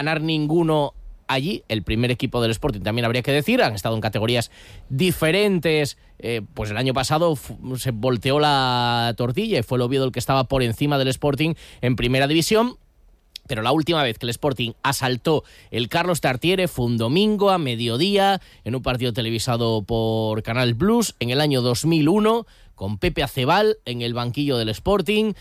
ganar ninguno allí. El primer equipo del Sporting también habría que decir, han estado en categorías diferentes. Pues el año pasado se volteó la tortilla y fue el Oviedo el que estaba por encima del Sporting en primera división. Pero la última vez que el Sporting asaltó el Carlos Tartiere fue un domingo a mediodía en un partido televisado por Canal Plus en el año 2001, con Pepe Acebal en el banquillo del Sporting,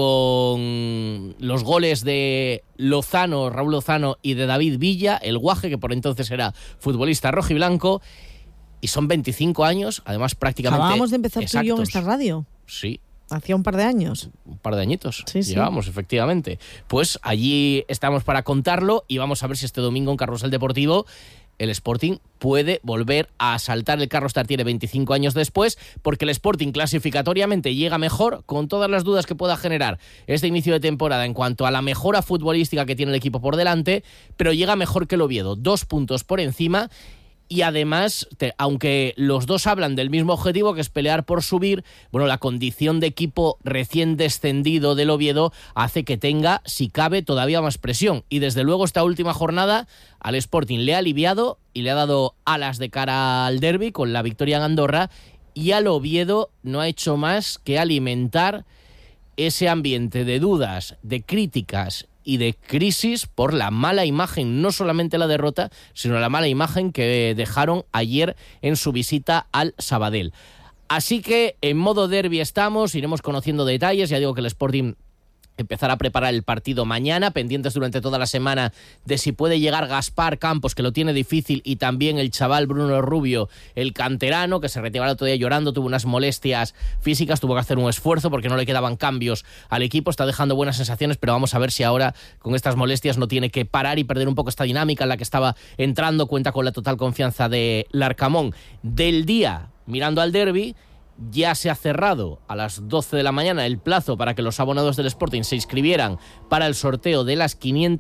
con los goles de Lozano, Raúl Lozano, y de David Villa, el Guaje, que por entonces era futbolista rojiblanco. Y son 25 años, además prácticamente acabábamos de empezar exactos. Tú y yo en esta radio. Sí. Hacía un par de años. Un par de añitos. Sí, llevamos, efectivamente. Pues allí estamos para contarlo y vamos a ver si este domingo en Carrusel Deportivo el Sporting puede volver a asaltar el Carlos Tartiere 25 años después, porque el Sporting clasificatoriamente llega mejor, con todas las dudas que pueda generar este inicio de temporada en cuanto a la mejora futbolística que tiene el equipo por delante, pero llega mejor que el Oviedo, 2 puntos por encima. Y además, aunque los dos hablan del mismo objetivo, que es pelear por subir, bueno, la condición de equipo recién descendido del Oviedo hace que tenga, si cabe, todavía más presión. Y desde luego esta última jornada al Sporting le ha aliviado y le ha dado alas de cara al derbi con la victoria en Andorra, y al Oviedo no ha hecho más que alimentar ese ambiente de dudas, de críticas y de crisis por la mala imagen, no solamente la derrota, sino la mala imagen que dejaron ayer en su visita al Sabadell. Así que en modo derbi estamos, iremos conociendo detalles. Ya digo que el Sporting empezará a preparar el partido mañana, pendientes durante toda la semana de si puede llegar Gaspar Campos, que lo tiene difícil, y también el chaval Bruno Rubio, el canterano, que se retiraba el otro día llorando, tuvo unas molestias físicas, tuvo que hacer un esfuerzo porque no le quedaban cambios al equipo, está dejando buenas sensaciones, pero vamos a ver si ahora con estas molestias no tiene que parar y perder un poco esta dinámica en la que estaba entrando. Cuenta con la total confianza de Larcamón. Del día, mirando al derbi, ya se ha cerrado a las 12 de la mañana el plazo para que los abonados del Sporting se inscribieran para el sorteo de las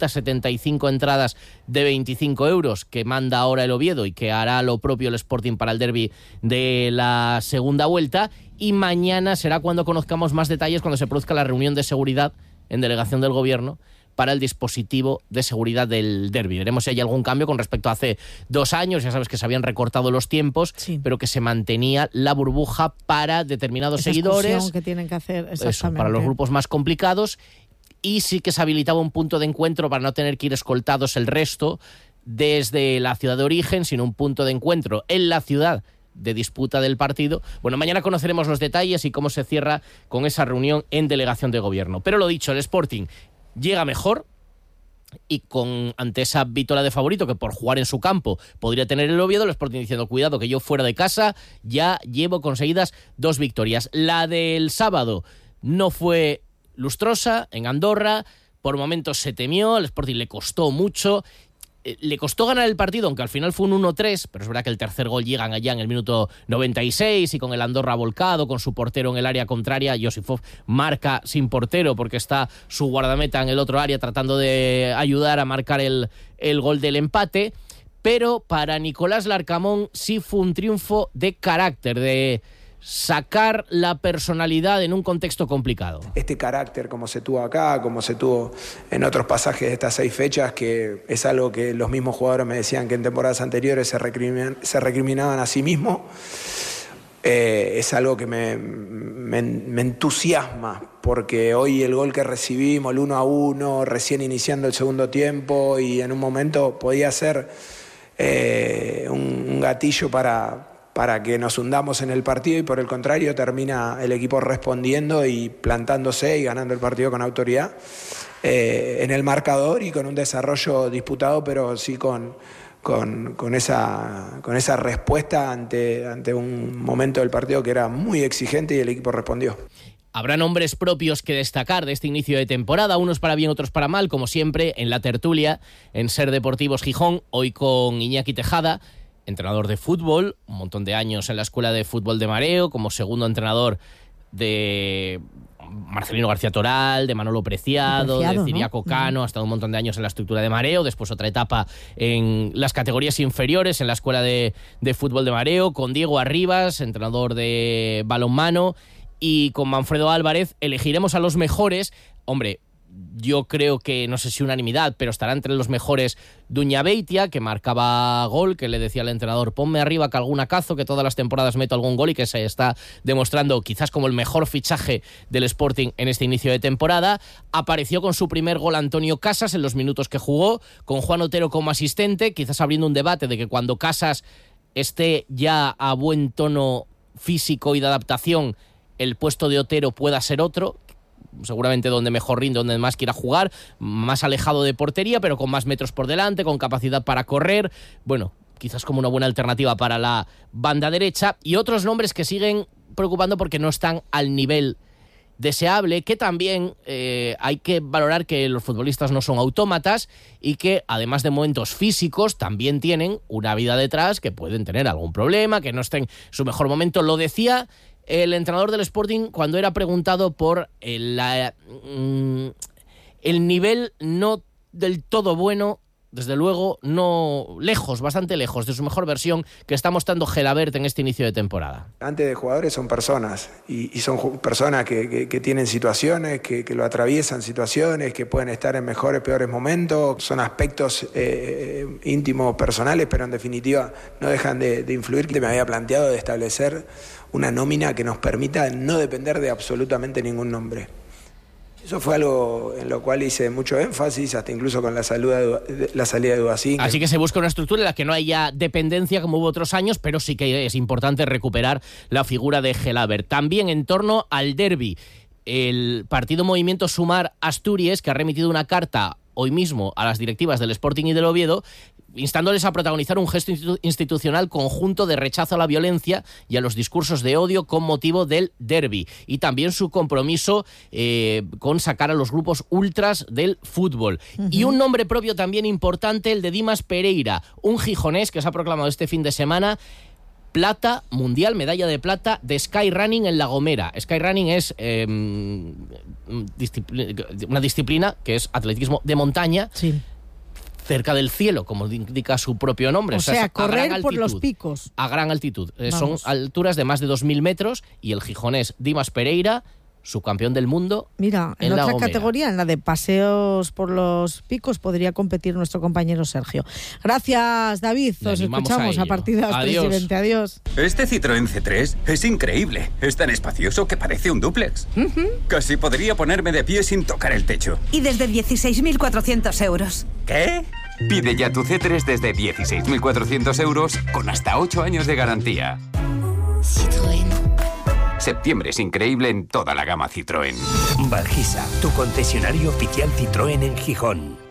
575 entradas de 25 euros que manda ahora el Oviedo y que hará lo propio el Sporting para el derbi de la segunda vuelta. Y mañana será cuando conozcamos más detalles, cuando se produzca la reunión de seguridad en delegación del Gobierno para el dispositivo de seguridad del derbi. Veremos si hay algún cambio con respecto a hace 2 años. Ya sabes que se habían recortado los tiempos, sí, pero que se mantenía la burbuja para determinados seguidores. Que tienen que hacer, eso, para los grupos más complicados. Y sí que se habilitaba un punto de encuentro para no tener que ir escoltados el resto desde la ciudad de origen, sino un punto de encuentro en la ciudad de disputa del partido. Bueno, mañana conoceremos los detalles y cómo se cierra con esa reunión en delegación de Gobierno. Pero lo dicho, el Sporting llega mejor y ante esa vítola de favorito que por jugar en su campo podría tener el Oviedo, el Sporting diciendo cuidado que yo fuera de casa ya llevo conseguidas 2 victorias. La del sábado no fue lustrosa en Andorra, por momentos se temió, al Sporting le costó mucho. Le costó ganar el partido, aunque al final fue un 1-3, pero es verdad que el tercer gol llegan allá en el minuto 96 y con el Andorra volcado, con su portero en el área contraria. Josifov marca sin portero porque está su guardameta en el otro área tratando de ayudar a marcar el gol del empate. Pero para Nicolás Larcamón sí fue un triunfo de carácter, de sacar la personalidad en un contexto complicado. Este carácter, como se tuvo acá, como se tuvo en otros pasajes de estas 6 fechas, que es algo que los mismos jugadores me decían que en temporadas anteriores se recriminaban a sí mismos, es algo que me entusiasma, porque hoy el gol que recibimos, el 1-1, recién iniciando el segundo tiempo, y en un momento podía ser un gatillo para que nos hundamos en el partido, y por el contrario termina el equipo respondiendo y plantándose y ganando el partido con autoridad en el marcador y con un desarrollo disputado, pero sí con esa respuesta ante un momento del partido que era muy exigente y el equipo respondió. Habrá nombres propios que destacar de este inicio de temporada, unos para bien, otros para mal, como siempre en la tertulia en Ser Deportivos Gijón, hoy con Iñaki Tejada, entrenador de fútbol, un montón de años en la Escuela de Fútbol de Mareo, como segundo entrenador de Marcelino García Toral, de Manolo Preciado, de Ciriaco Cano, ha estado un montón de años en la estructura de Mareo, después otra etapa en las categorías inferiores en la Escuela de Fútbol de Mareo, con Diego Arribas, entrenador de balonmano, y con Manfredo Álvarez elegiremos a los mejores. Hombre, yo creo que, no sé si unanimidad, pero estará entre los mejores Duña Beitia, que marcaba gol, que le decía al entrenador, ponme arriba que alguna cazo, que todas las temporadas meto algún gol, y que se está demostrando quizás como el mejor fichaje del Sporting en este inicio de temporada. Apareció con su primer gol Antonio Casas en los minutos que jugó, con Juan Otero como asistente, quizás abriendo un debate de que cuando Casas esté ya a buen tono físico y de adaptación, el puesto de Otero pueda ser otro, seguramente donde mejor rinde, donde más quiera jugar, más alejado de portería, pero con más metros por delante, con capacidad para correr. Bueno, quizás como una buena alternativa para la banda derecha. Y otros nombres que siguen preocupando porque no están al nivel deseable, que también hay que valorar que los futbolistas no son autómatas y que además de momentos físicos también tienen una vida detrás, que pueden tener algún problema, que no estén en su mejor momento. Lo decía el entrenador del Sporting cuando era preguntado por el nivel no del todo bueno, desde luego no lejos, bastante lejos de su mejor versión, que está mostrando Gelabert en este inicio de temporada. Antes de jugadores son personas, y son personas que tienen situaciones, que lo atraviesan situaciones, que pueden estar en mejores, peores momentos. Son aspectos íntimos, personales, pero en definitiva no dejan de influir. Me había planteado de establecer una nómina que nos permita no depender de absolutamente ningún nombre. Eso fue algo en lo cual hice mucho énfasis, hasta incluso con la salida de Udacín. Así que se busca una estructura en la que no haya dependencia como hubo otros años, pero sí que es importante recuperar la figura de Gelabert. También en torno al derbi, el partido Movimiento Sumar Asturias, que ha remitido una carta hoy mismo a las directivas del Sporting y del Oviedo, instándoles a protagonizar un gesto institucional conjunto de rechazo a la violencia y a los discursos de odio con motivo del derbi, y también su compromiso con sacar a los grupos ultras del fútbol. Y un nombre propio también importante, el de Dimas Pereira, un gijonés que se ha proclamado este fin de semana plata mundial, medalla de plata de Skyrunning en La Gomera. Skyrunning es una disciplina que es atletismo de montaña, sí, cerca del cielo, como indica su propio nombre. O sea, correr por los picos. A gran altitud. Son alturas de más de 2.000 metros, y el gijonés Dimas Pereira, subcampeón del mundo. Mira, en otra categoría, en la de paseos por los picos, podría competir nuestro compañero Sergio. Gracias, David. Os escuchamos a partir de las 3:20. Adiós. Este Citroën C3 es increíble. Es tan espacioso que parece un dúplex. Casi podría ponerme de pie sin tocar el techo. Y desde 16.400 euros. ¿Qué? Pide ya tu C3 desde 16.400 euros con hasta 8 años de garantía. Citroën. Septiembre es increíble en toda la gama Citroën. Valgisa, tu concesionario oficial Citroën en Gijón.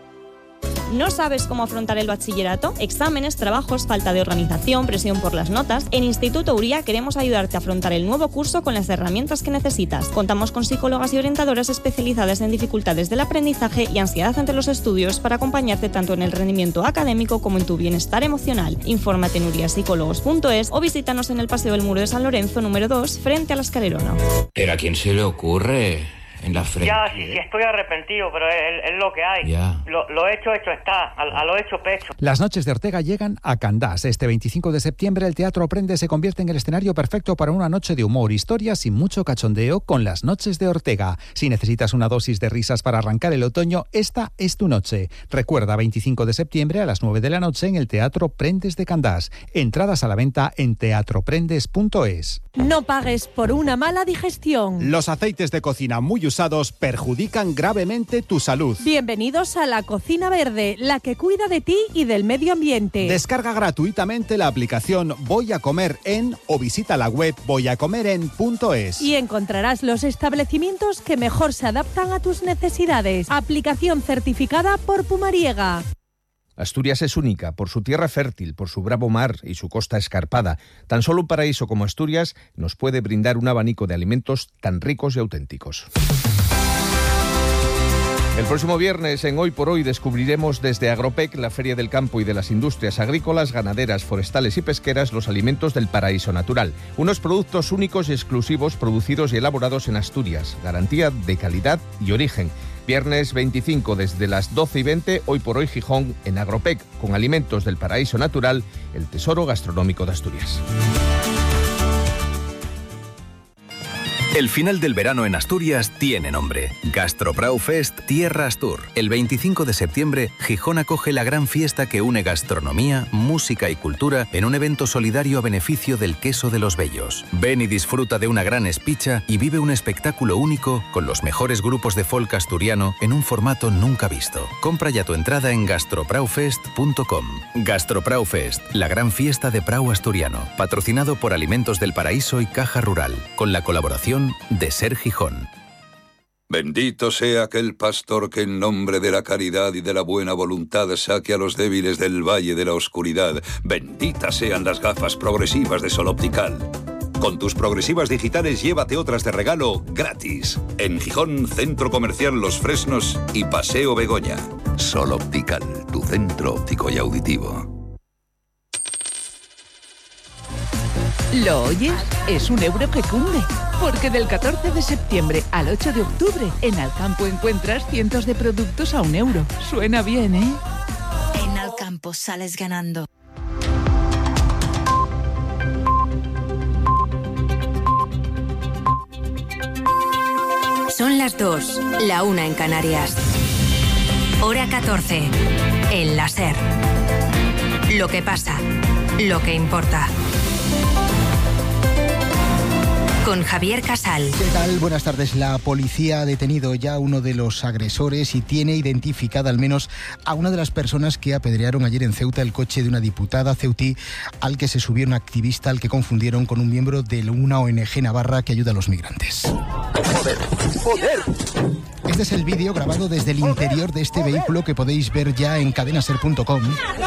¿No sabes cómo afrontar el bachillerato? Exámenes, trabajos, falta de organización, presión por las notas. En Instituto Uría queremos ayudarte a afrontar el nuevo curso con las herramientas que necesitas. Contamos con psicólogas y orientadoras especializadas en dificultades del aprendizaje y ansiedad ante los estudios para acompañarte tanto en el rendimiento académico como en tu bienestar emocional. Infórmate en uriapsicólogos.es o visítanos en el Paseo del Muro de San Lorenzo, número 2, frente a la Escalerona. ¿Pero a quién se le ocurre? En la frente. Ya, sí, estoy arrepentido, pero es lo que hay. Ya. Lo hecho está, a lo hecho pecho. Las noches de Ortega llegan a Candás. Este 25 de septiembre el Teatro Prende se convierte en el escenario perfecto para una noche de humor, historias y mucho cachondeo con las noches de Ortega. Si necesitas una dosis de risas para arrancar el otoño, esta es tu noche. Recuerda, 25 de septiembre a las 9 de la noche en el Teatro Prendes de Candás. Entradas a la venta en teatroprendes.es. No pagues por una mala digestión. Los aceites de cocina muy usados perjudican gravemente tu salud. Bienvenidos a la Cocina Verde, la que cuida de ti y del medio ambiente. Descarga gratuitamente la aplicación Voy a Comer En o visita la web voyacomeren.es. Y encontrarás los establecimientos que mejor se adaptan a tus necesidades. Aplicación certificada por Pumariega. Asturias es única por su tierra fértil, por su bravo mar y su costa escarpada. Tan solo un paraíso como Asturias nos puede brindar un abanico de alimentos tan ricos y auténticos. El próximo viernes, en Hoy por Hoy, descubriremos desde Agropec, la Feria del Campo y de las Industrias Agrícolas, Ganaderas, Forestales y Pesqueras, los alimentos del paraíso natural. Unos productos únicos y exclusivos producidos y elaborados en Asturias. Garantía de calidad y origen. Viernes 25 desde las 12:20, Hoy por Hoy Gijón, en Agropec, con alimentos del paraíso natural, el tesoro gastronómico de Asturias. El final del verano en Asturias tiene nombre. Gastropraufest Tierra Astur. El 25 de septiembre, Gijón acoge la gran fiesta que une gastronomía, música y cultura en un evento solidario a beneficio del queso de los Bellos. Ven y disfruta de una gran espicha y vive un espectáculo único con los mejores grupos de folk asturiano en un formato nunca visto. Compra ya tu entrada en gastropraufest.com. Gastropraufest, la gran fiesta de Prau asturiano, patrocinado por Alimentos del Paraíso y Caja Rural, con la colaboración de Ser Gijón. Bendito sea aquel pastor que en nombre de la caridad y de la buena voluntad saque a los débiles del valle de la oscuridad. Benditas sean las gafas progresivas de Sol Optical. Con tus progresivas digitales llévate otras de regalo gratis. En Gijón, Centro Comercial Los Fresnos y Paseo Begoña. Sol Optical, tu centro óptico y auditivo. ¿Lo oyes? Es un euro que cunde. Porque del 14 de septiembre al 8 de octubre, en Alcampo encuentras cientos de productos a €1. Suena bien, ¿eh? En Alcampo sales ganando. Son las 2, la 1 en Canarias. Hora 14, en la SER. Lo que pasa, lo que importa. Con Javier Casal. ¿Qué tal? Buenas tardes. La policía ha detenido ya a uno de los agresores y tiene identificada al menos a una de las personas que apedrearon ayer en Ceuta el coche de una diputada ceutí al que se subió un activista al que confundieron con un miembro de una ONG navarra que ayuda a los migrantes. ¡Joder! Este es el vídeo grabado desde el interior de este vehículo que podéis ver ya en cadenaser.com.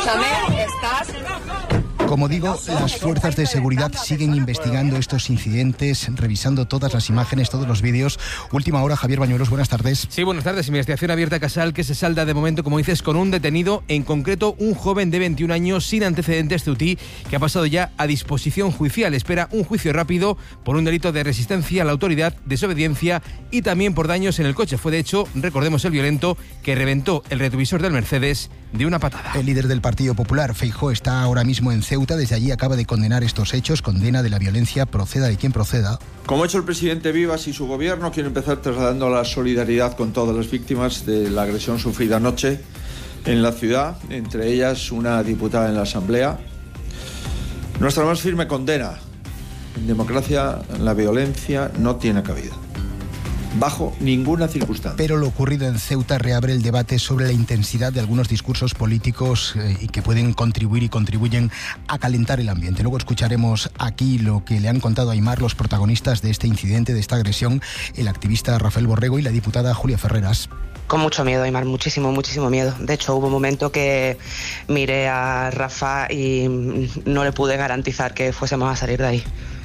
¿Estás? Como digo, las fuerzas de seguridad siguen investigando estos incidentes, revisando todas las imágenes, todos los vídeos. Última hora, Javier Bañuelos, buenas tardes. Sí, buenas tardes. Investigación abierta, Casal, que se salda de momento, como dices, con un detenido, en concreto un joven de 21 años sin antecedentes ceutí, que ha pasado ya a disposición judicial. Espera un juicio rápido por un delito de resistencia a la autoridad, desobediencia y también por daños en el coche. Fue, de hecho, recordemos, el violento que reventó el retrovisor del Mercedes de una patada. El líder del Partido Popular, Feijóo, está ahora mismo en Ceuta. Desde allí acaba de condenar estos hechos, condena de la violencia, proceda de quien proceda. Como ha hecho el presidente Vivas y su gobierno, quiero empezar trasladando la solidaridad con todas las víctimas de la agresión sufrida anoche en la ciudad, entre ellas una diputada en la Asamblea. Nuestra más firme condena. En democracia la violencia no tiene cabida, bajo ninguna circunstancia. Pero lo ocurrido en Ceuta reabre el debate sobre la intensidad de algunos discursos políticos y que pueden contribuir y contribuyen a calentar el ambiente. Luego escucharemos aquí lo que le han contado a Aimar los protagonistas de este incidente, de esta agresión, el activista Rafael Borrego y la diputada Julia Ferreras. Con mucho miedo, Aimar, muchísimo miedo. De hecho, hubo un momento que miré a Rafa y no le pude garantizar que fuésemos a salir de ahí.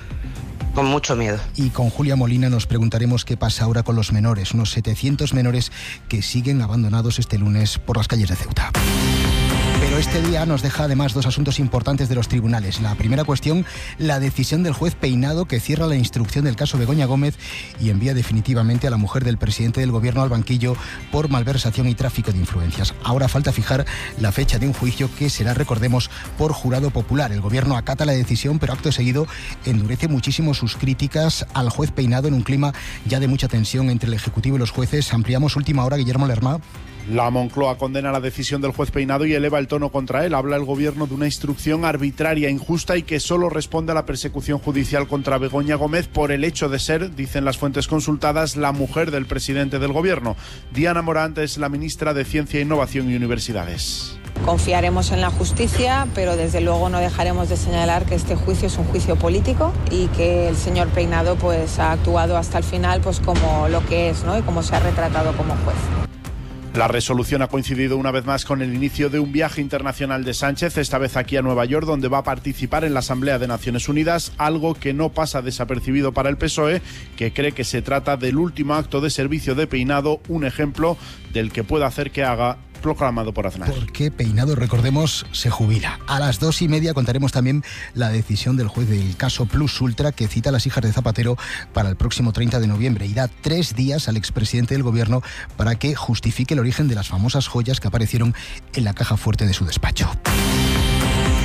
Con mucho miedo. Y con Julia Molina nos preguntaremos qué pasa ahora con los menores, unos 700 menores que siguen abandonados este lunes por las calles de Ceuta. Pero este día nos deja además dos asuntos importantes de los tribunales. La primera cuestión, la decisión del juez Peinado, que cierra la instrucción del caso Begoña Gómez y envía definitivamente a la mujer del presidente del gobierno al banquillo por malversación y tráfico de influencias. Ahora falta fijar la fecha de un juicio que será, recordemos, por jurado popular. El gobierno acata la decisión, pero acto seguido endurece muchísimo sus críticas al juez Peinado en un clima ya de mucha tensión entre el Ejecutivo y los jueces. Ampliamos última hora, Guillermo Lerma. La Moncloa condena la decisión del juez Peinado y eleva el tono contra él. Habla el gobierno de una instrucción arbitraria, injusta y que solo responde a la persecución judicial contra Begoña Gómez por el hecho de ser, dicen las fuentes consultadas, la mujer del presidente del gobierno. Diana Morant es la ministra de Ciencia, Innovación y Universidades. Confiaremos en la justicia, pero desde luego no dejaremos de señalar que este juicio es un juicio político y que el señor Peinado pues ha actuado hasta el final pues como lo que es, ¿no? Y como se ha retratado como juez. La resolución ha coincidido una vez más con el inicio de un viaje internacional de Sánchez, esta vez aquí a Nueva York, donde va a participar en la Asamblea de Naciones Unidas, algo que no pasa desapercibido para el PSOE, que cree que se trata del último acto de servicio de Peinado, un ejemplo del que pueda hacer que haga, proclamado por Aznar. Porque Peinado, recordemos, se jubila. A las 2:30 contaremos también la decisión del juez del caso Plus Ultra, que cita a las hijas de Zapatero para el próximo 30 de noviembre y da 3 días al expresidente del gobierno para que justifique el origen de las famosas joyas que aparecieron en la caja fuerte de su despacho.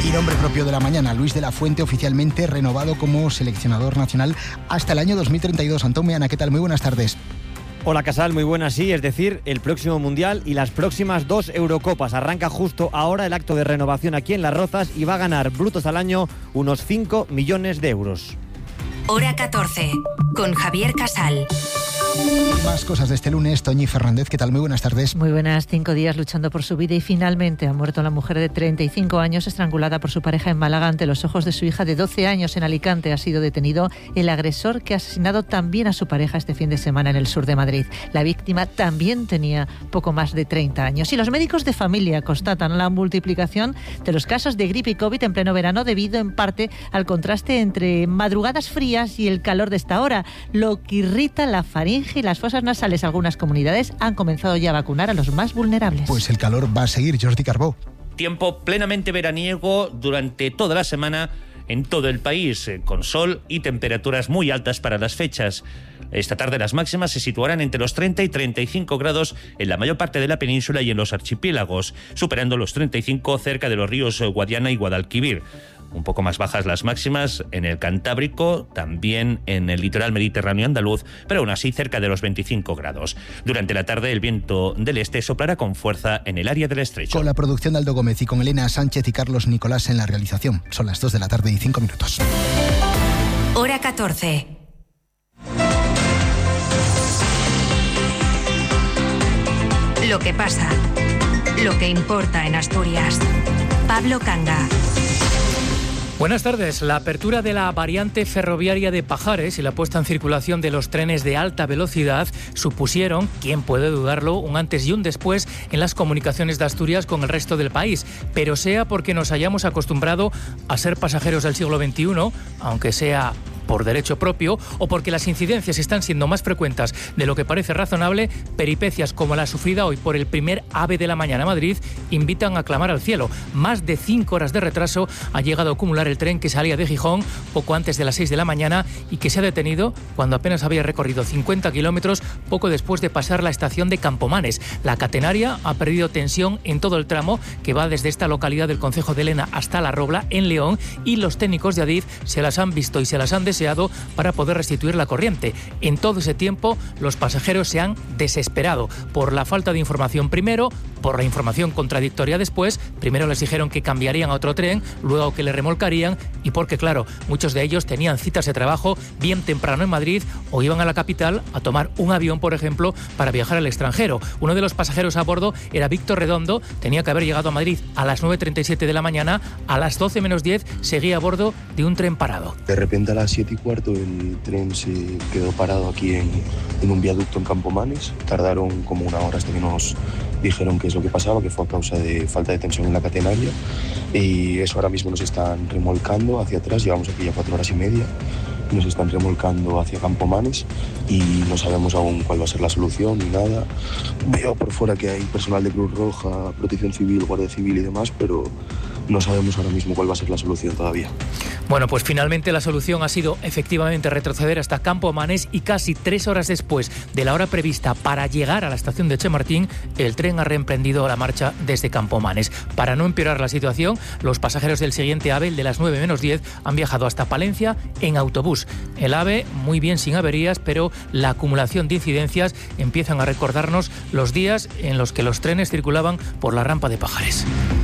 Y nombre propio de la mañana, Luis de la Fuente, oficialmente renovado como seleccionador nacional hasta el año 2032. Antón Meana, ¿qué tal? Muy buenas tardes. Hola Casal, muy buenas, sí, es decir, el próximo Mundial y las próximas 2 Eurocopas. Arranca justo ahora el acto de renovación aquí en Las Rozas y va a ganar brutos al año unos 5 millones de euros. Hora 14, con Javier Casal. Más cosas de este lunes. Toñi Fernández, ¿qué tal? Muy buenas tardes. Muy buenas. 5 días luchando por su vida y finalmente ha muerto la mujer de 35 años estrangulada por su pareja en Málaga ante los ojos de su hija de 12 años en Alicante. Ha sido detenido el agresor que ha asesinado también a su pareja este fin de semana en el sur de Madrid. La víctima también tenía poco más de 30 años. Y los médicos de familia constatan la multiplicación de los casos de gripe y COVID en pleno verano debido en parte al contraste entre madrugadas frías y el calor de esta hora, lo que irrita la faringe y las fosas nasales. Algunas comunidades han comenzado ya a vacunar a los más vulnerables. Pues el calor va a seguir, Jordi Carbó. Tiempo plenamente veraniego durante toda la semana en todo el país, con sol y temperaturas muy altas para las fechas. Esta tarde las máximas se situarán entre los 30 y 35 grados en la mayor parte de la península y en los archipiélagos, superando los 35 cerca de los ríos Guadiana y Guadalquivir. Un poco más bajas las máximas en el Cantábrico, también en el litoral mediterráneo andaluz, pero aún así cerca de los 25 grados. Durante la tarde el viento del este soplará con fuerza en el área del estrecho. Con la producción de Aldo Gómez y con Elena Sánchez y Carlos Nicolás en la realización. Son las 2 de la tarde y 5 minutos. Hora 14. Lo que pasa, lo que importa en Asturias. Pablo Canga. Buenas tardes. La apertura de la variante ferroviaria de Pajares y la puesta en circulación de los trenes de alta velocidad supusieron, quién puede dudarlo, un antes y un después en las comunicaciones de Asturias con el resto del país. Pero sea porque nos hayamos acostumbrado a ser pasajeros del siglo XXI, aunque sea por derecho propio, o porque las incidencias están siendo más frecuentes de lo que parece razonable, peripecias como la sufrida hoy por el primer AVE de la mañana a Madrid invitan a clamar al cielo. Más de 5 horas de retraso ha llegado a acumular el tren que salía de Gijón poco antes de las 6 de la mañana y que se ha detenido cuando apenas había recorrido 50 kilómetros poco después de pasar la estación de Campomanes. La catenaria ha perdido tensión en todo el tramo que va desde esta localidad del concejo de Lena hasta La Robla, en León, y los técnicos de Adif se las han visto y se las han deseado para poder restituir la corriente. En todo ese tiempo, los pasajeros se han desesperado por la falta de información primero, por la información contradictoria después. Primero les dijeron que cambiarían a otro tren, luego que le remolcarían, y porque, claro, muchos de ellos tenían citas de trabajo bien temprano en Madrid o iban a la capital a tomar un avión, por ejemplo, para viajar al extranjero. Uno de los pasajeros a bordo era Víctor Redondo, tenía que haber llegado a Madrid a las 9:37 de la mañana, a las 12 menos 10 seguía a bordo de un tren parado. De repente a las 7:15 el tren se quedó parado aquí en un viaducto en Campomanes. Tardaron como una hora hasta que nos dijeron qué es lo que pasaba, que fue a causa de falta de tensión en la catenaria, y eso ahora mismo nos están remolcando hacia atrás. Llevamos aquí ya 4 horas y media, nos están remolcando hacia Campomanes y no sabemos aún cuál va a ser la solución ni nada. Veo por fuera que hay personal de Cruz Roja, Protección Civil, Guardia Civil y demás, pero no sabemos ahora mismo cuál va a ser la solución todavía. Bueno, pues finalmente la solución ha sido efectivamente retroceder hasta Campomanes y casi 3 horas después de la hora prevista para llegar a la estación de Chamartín, el tren ha reemprendido la marcha desde Campomanes. Para no empeorar la situación, los pasajeros del siguiente AVE, el de las 9 menos 10, han viajado hasta Palencia en autobús. El AVE, muy bien sin averías, pero la acumulación de incidencias empiezan a recordarnos los días en los que los trenes circulaban por la rampa de Pajares.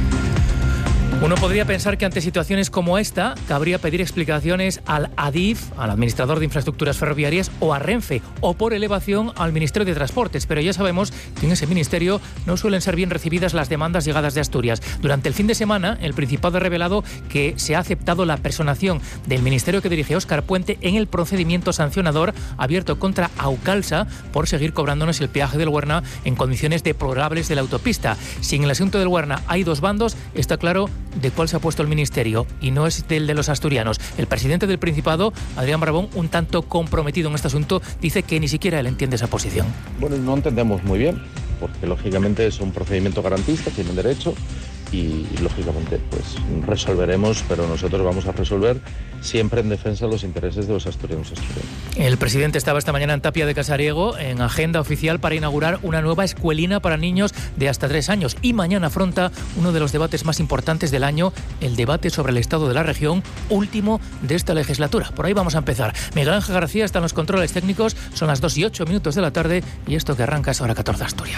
Uno podría pensar que ante situaciones como esta cabría pedir explicaciones al ADIF, al Administrador de Infraestructuras Ferroviarias, o a Renfe, o por elevación al Ministerio de Transportes, pero ya sabemos que en ese ministerio no suelen ser bien recibidas las demandas llegadas de Asturias. Durante el fin de semana, el Principado ha revelado que se ha aceptado la personación del ministerio que dirige Óscar Puente en el procedimiento sancionador abierto contra Aucalsa por seguir cobrándonos el peaje del Huerna en condiciones deplorables de la autopista. Si en el asunto del Huerna hay dos bandos, está claro de cuál se ha puesto el ministerio, y no es del de los asturianos. El presidente del Principado, Adrián Barbón, un tanto comprometido en este asunto, dice que ni siquiera él entiende esa posición. Bueno, no entendemos muy bien, porque lógicamente es un procedimiento garantista, tienen derecho, y lógicamente pues resolveremos, pero nosotros vamos a resolver siempre en defensa de los intereses de los asturianos y asturianas. El presidente estaba esta mañana en Tapia de Casariego en agenda oficial para inaugurar una nueva escuelina para niños de hasta 3 años y mañana afronta uno de los debates más importantes del año, el debate sobre el estado de la región, último de esta legislatura. Por ahí vamos a empezar. Miguel Ángel García está en los controles técnicos, son las 2:08 de la tarde y esto que arranca es Hora 14 Asturias.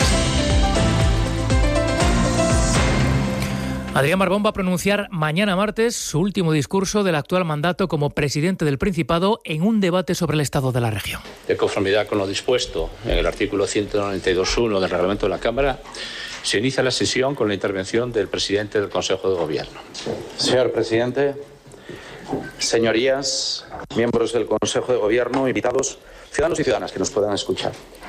Adrián Barbón va a pronunciar mañana martes su último discurso del actual mandato como presidente del Principado en un debate sobre el estado de la región. De conformidad con lo dispuesto en el artículo 192.1 del reglamento de la Cámara, se inicia la sesión con la intervención del presidente del Consejo de Gobierno. Señor presidente, señorías, miembros del Consejo de Gobierno, invitados, ciudadanos y ciudadanas que nos puedan escuchar.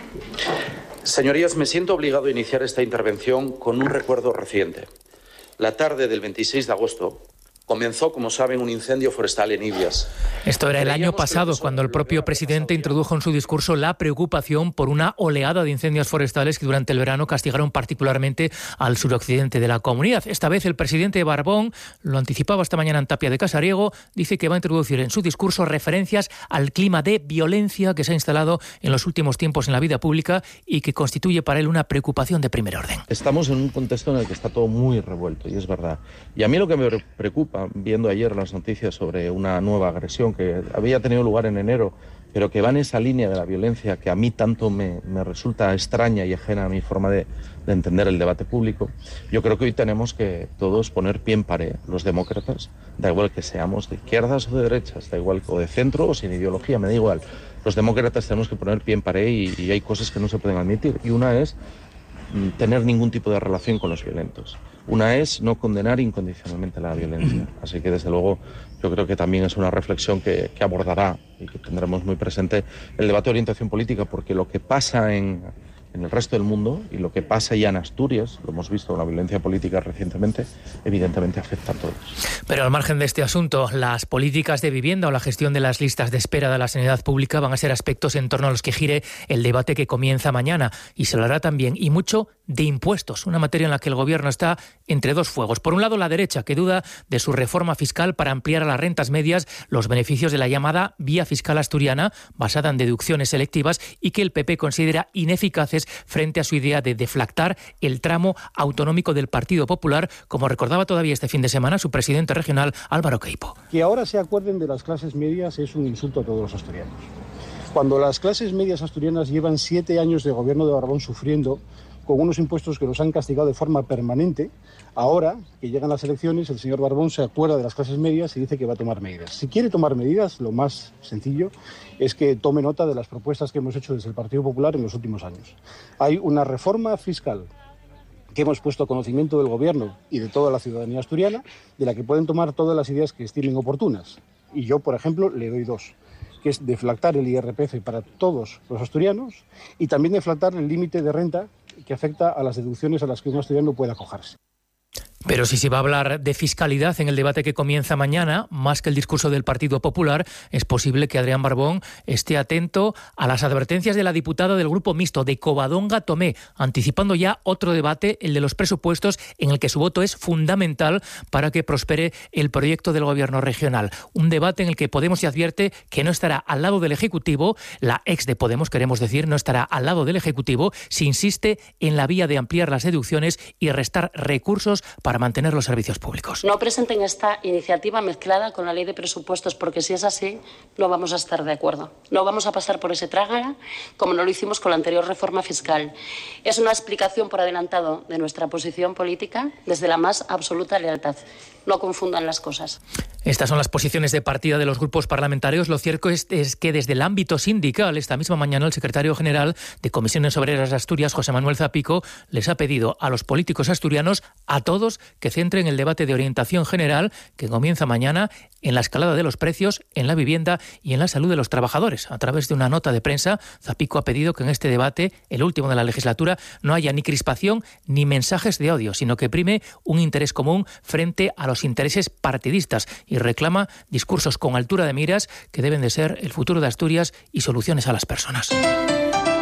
Señorías, me siento obligado a iniciar esta intervención con un recuerdo reciente. La tarde del 26 de agosto comenzó, como saben, un incendio forestal en Ibias. Esto era el año pasado, cuando el propio presidente introdujo en su discurso la preocupación por una oleada de incendios forestales que durante el verano castigaron particularmente al suroccidente de la comunidad. Esta vez el presidente Barbón, lo anticipaba esta mañana en Tapia de Casariego, dice que va a introducir en su discurso referencias al clima de violencia que se ha instalado en los últimos tiempos en la vida pública y que constituye para él una preocupación de primer orden. Estamos en un contexto en el que está todo muy revuelto, y es verdad. Y a mí lo que me preocupa, viendo ayer las noticias sobre una nueva agresión que había tenido lugar en enero, pero que va en esa línea de la violencia que a mí tanto me resulta extraña y ajena a mi forma de entender el debate público, yo creo que hoy tenemos que todos poner pie en pared, los demócratas, da igual que seamos de izquierdas o de derechas, da igual, o de centro o sin ideología, me da igual. Los demócratas tenemos que poner pie en pared y hay cosas que no se pueden admitir. Y una es tener ningún tipo de relación con los violentos. Una es no condenar incondicionalmente la violencia. Así que, desde luego, yo creo que también es una reflexión que abordará y que tendremos muy presente el debate de orientación política, porque lo que pasa en el resto del mundo y lo que pasa ya en Asturias, lo hemos visto con la violencia política recientemente, evidentemente afecta a todos. Pero al margen de este asunto, las políticas de vivienda o la gestión de las listas de espera de la sanidad pública van a ser aspectos en torno a los que gire el debate que comienza mañana, y se hablará también, y mucho, de impuestos, una materia en la que el Gobierno está entre dos fuegos. Por un lado, la derecha, que duda de su reforma fiscal para ampliar a las rentas medias los beneficios de la llamada vía fiscal asturiana, basada en deducciones selectivas, y que el PP considera ineficaces frente a su idea de deflactar el tramo autonómico del Partido Popular, como recordaba todavía este fin de semana su presidente regional, Álvaro Queipo. Que ahora se acuerden de las clases medias es un insulto a todos los asturianos. Cuando las clases medias asturianas llevan 7 años de gobierno de Barbón sufriendo con unos impuestos que los han castigado de forma permanente, ahora que llegan las elecciones, el señor Barbón se acuerda de las clases medias y dice que va a tomar medidas. Si quiere tomar medidas, lo más sencillo es que tome nota de las propuestas que hemos hecho desde el Partido Popular en los últimos años. Hay una reforma fiscal que hemos puesto a conocimiento del Gobierno y de toda la ciudadanía asturiana, de la que pueden tomar todas las ideas que estimen oportunas. Y yo, por ejemplo, le doy 2, que es deflactar el IRPF para todos los asturianos y también deflactar el límite de renta que afecta a las deducciones a las que un asturiano puede acogerse. Pero si se va a hablar de fiscalidad en el debate que comienza mañana, más que el discurso del Partido Popular, es posible que Adrián Barbón esté atento a las advertencias de la diputada del Grupo Mixto, de Covadonga Tomé, anticipando ya otro debate, el de los presupuestos, en el que su voto es fundamental para que prospere el proyecto del Gobierno regional. Un debate en el que Podemos se advierte que no estará al lado del Ejecutivo, la ex de Podemos, queremos decir, no estará al lado del Ejecutivo, si insiste en la vía de ampliar las deducciones y restar recursos para mantener los servicios públicos. No presenten esta iniciativa mezclada con la ley de presupuestos, porque si es así, no vamos a estar de acuerdo. No vamos a pasar por ese trágala, como no lo hicimos con la anterior reforma fiscal. Es una explicación por adelantado de nuestra posición política desde la más absoluta lealtad. No confundan las cosas. Estas son las posiciones de partida de los grupos parlamentarios. Lo cierto es que desde el ámbito sindical, esta misma mañana el secretario general de Comisiones Obreras de Asturias, José Manuel Zapico, les ha pedido a los políticos asturianos, a todos, que centren el debate de orientación general que comienza mañana en la escalada de los precios, en la vivienda y en la salud de los trabajadores. A través de una nota de prensa, Zapico ha pedido que en este debate, el último de la legislatura, no haya ni crispación ni mensajes de odio, sino que prime un interés común frente a los intereses partidistas, y reclama discursos con altura de miras que deben de ser el futuro de Asturias y soluciones a las personas.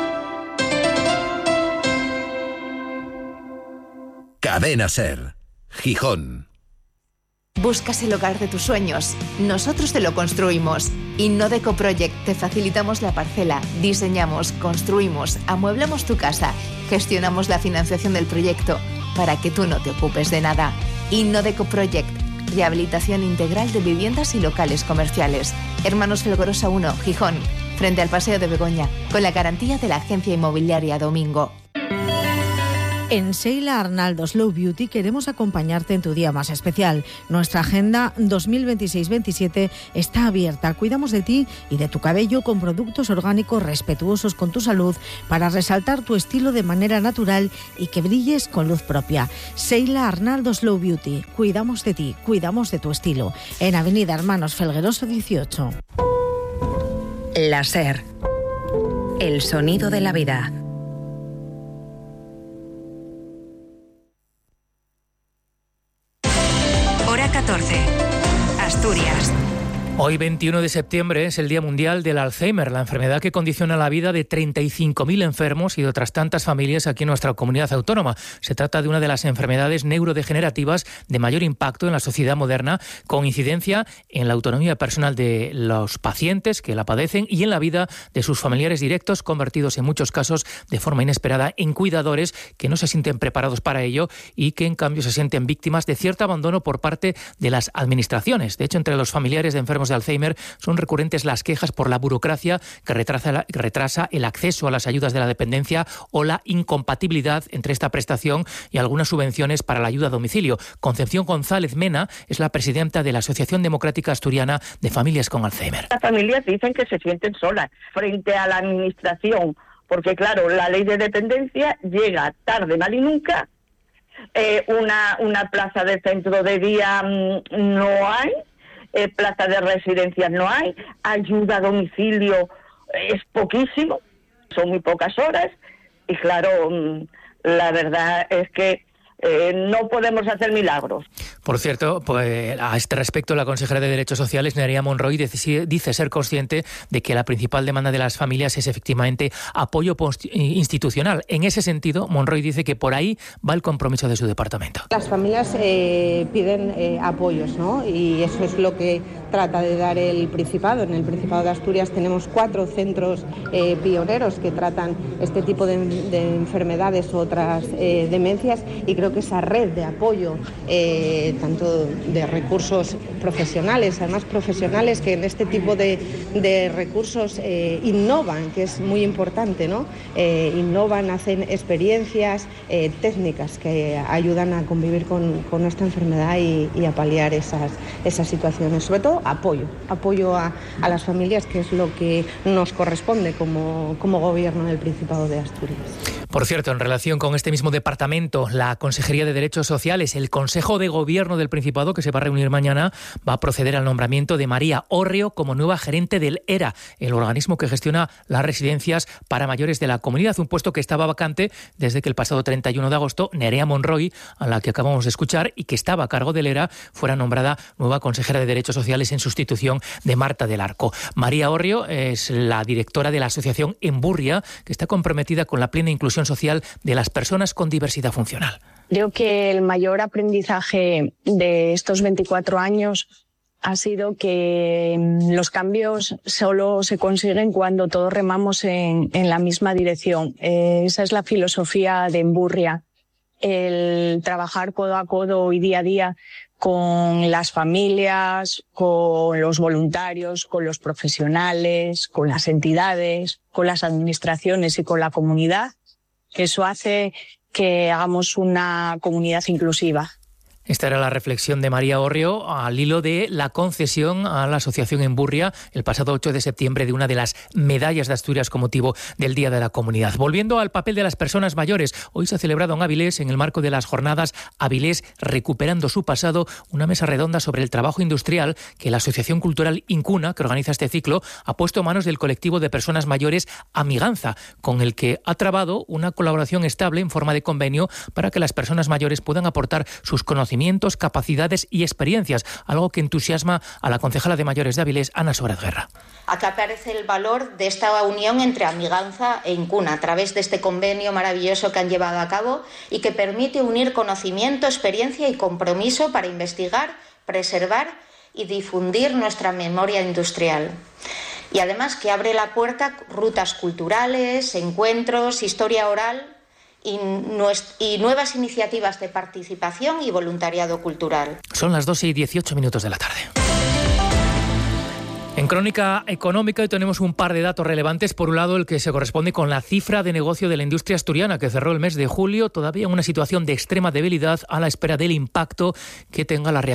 Cadena SER. Gijón. ¿Buscas el hogar de tus sueños? Nosotros te lo construimos. Innodeco Project te facilitamos la parcela, diseñamos, construimos, amueblamos tu casa, gestionamos la financiación del proyecto para que tú no te ocupes de nada. Innodeco Project, rehabilitación integral de viviendas y locales comerciales. Hermanos Felgorosa 1, Gijón, frente al Paseo de Begoña, con la garantía de la agencia inmobiliaria Domingo. En Sheila Arnaldo Slow Beauty queremos acompañarte en tu día más especial. Nuestra agenda 2026-27 está abierta. Cuidamos de ti y de tu cabello con productos orgánicos respetuosos con tu salud para resaltar tu estilo de manera natural y que brilles con luz propia. Sheila Arnaldo Slow Beauty. Cuidamos de ti, cuidamos de tu estilo. En Avenida Hermanos Felgueroso 18. La SER. El sonido de la vida. Hora 14. Asturias. Hoy, 21 de septiembre, es el Día Mundial del Alzheimer, la enfermedad que condiciona la vida de 35.000 enfermos y de otras tantas familias aquí en nuestra comunidad autónoma. Se trata de una de las enfermedades neurodegenerativas de mayor impacto en la sociedad moderna, con incidencia en la autonomía personal de los pacientes que la padecen y en la vida de sus familiares directos, convertidos en muchos casos de forma inesperada en cuidadores que no se sienten preparados para ello y que en cambio se sienten víctimas de cierto abandono por parte de las administraciones. De hecho, entre los familiares de enfermos de Alzheimer son recurrentes las quejas por la burocracia que retrasa el acceso a las ayudas de la dependencia o la incompatibilidad entre esta prestación y algunas subvenciones para la ayuda a domicilio. Concepción González Mena es la presidenta de la Asociación Democrática Asturiana de Familias con Alzheimer. Las familias dicen que se sienten solas frente a la administración, porque claro, la ley de dependencia llega tarde, mal y nunca. Una plaza de centro de día no hay. Plaza de residencias no hay, ayuda a domicilio es poquísimo, son muy pocas horas y claro, la verdad es que no podemos hacer milagros. Por cierto, pues, a este respecto, la consejera de Derechos Sociales, Nerea Monroy, dice ser consciente de que la principal demanda de las familias es efectivamente apoyo institucional. En ese sentido, Monroy dice que por ahí va el compromiso de su departamento. Las familias piden apoyos, ¿no? Y eso es lo que trata de dar el Principado. En el Principado de Asturias tenemos 4 centros pioneros que tratan este tipo de enfermedades u otras demencias, y creo que esa red de apoyo, tanto de recursos profesionales, además profesionales que en este tipo de recursos innovan, que es muy importante, ¿no? Innovan, hacen experiencias técnicas que ayudan a convivir con esta enfermedad y a paliar esas situaciones. Sobre todo apoyo a las familias, que es lo que nos corresponde como gobierno del Principado de Asturias. Por cierto, en relación con este mismo departamento, la Consejería de Derechos Sociales, el Consejo de Gobierno del Principado, que se va a reunir mañana, va a proceder al nombramiento de María Orrio como nueva gerente del ERA, el organismo que gestiona las residencias para mayores de la comunidad, un puesto que estaba vacante desde que el pasado 31 de agosto Nerea Monroy, a la que acabamos de escuchar y que estaba a cargo del ERA, fuera nombrada nueva consejera de Derechos Sociales en sustitución de Marta del Arco. María Orrio es la directora de la asociación Emburria, que está comprometida con la plena inclusión social de las personas con diversidad funcional. Creo que el mayor aprendizaje de estos 24 años ha sido que los cambios solo se consiguen cuando todos remamos en la misma dirección. Esa es la filosofía de Emburria, el trabajar codo a codo y día a día con las familias, con los voluntarios, con los profesionales, con las entidades, con las administraciones y con la comunidad. Eso hace que hagamos una comunidad inclusiva. Esta era la reflexión de María Orrio al hilo de la concesión a la Asociación Emburria el pasado 8 de septiembre de una de las medallas de Asturias con motivo del Día de la Comunidad. Volviendo al papel de las personas mayores, hoy se ha celebrado en Avilés, en el marco de las jornadas Avilés Recuperando su Pasado, una mesa redonda sobre el trabajo industrial que la Asociación Cultural Incuna, que organiza este ciclo, ha puesto en manos del colectivo de personas mayores Amiganza, con el que ha trabado una colaboración estable en forma de convenio para que las personas mayores puedan aportar sus conocimientos conocimientos, capacidades y experiencias, algo que entusiasma a la concejala de Mayores de Avilés, Ana Suárez Guerra. Acá aparece el valor de esta unión entre Amiganza e Incuna a través de este convenio maravilloso que han llevado a cabo y que permite unir conocimiento, experiencia y compromiso para investigar, preservar y difundir nuestra memoria industrial. Y además que abre la puerta a rutas culturales, encuentros, historia oral y nuevas iniciativas de participación y voluntariado cultural. Son las 2:18 de la tarde. En Crónica Económica hoy tenemos un par de datos relevantes. Por un lado, el que se corresponde con la cifra de negocio de la industria asturiana, que cerró el mes de julio todavía en una situación de extrema debilidad a la espera del impacto que tenga la reactivación